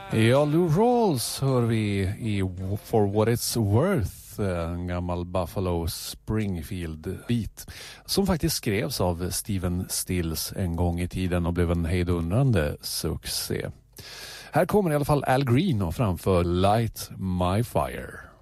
Ja, Lou Rawls hör vi i For What It's Worth, en gammal Buffalo Springfield-beat som faktiskt skrevs av Stephen Stills en gång i tiden och blev en hejdundrande succé. Här kommer i alla fall Al Green och framför Light My Fire.